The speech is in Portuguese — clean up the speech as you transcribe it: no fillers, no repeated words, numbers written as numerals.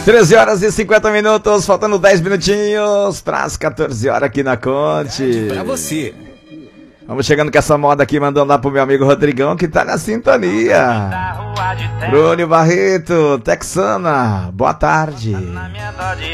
13 horas e 50 minutos, faltando 10 minutinhos para as 14 horas aqui na Conte. Pra você. Vamos chegando com essa moda aqui, mandando lá pro meu amigo Rodrigão, que tá na sintonia. Bruno Barreto, Texana, boa tarde.